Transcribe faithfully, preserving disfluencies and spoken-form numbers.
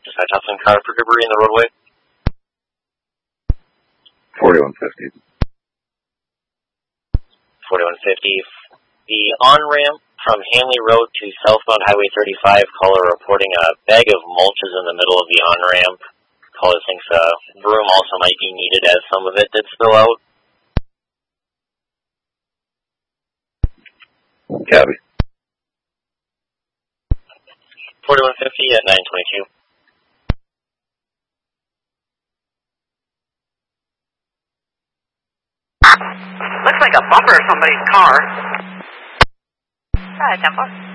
Dispatch Hudson car for debris in the roadway. forty-one fifty. forty-one fifty. The on-ramp from Hanley Road to southbound Highway thirty-five, caller reporting a bag of mulch is in the middle of the on-ramp. Caller thinks a broom also might be needed as some of it did spill out. Copy. forty-one fifty at nine twenty-two. Looks like a bumper of somebody's car. Uh, tempo.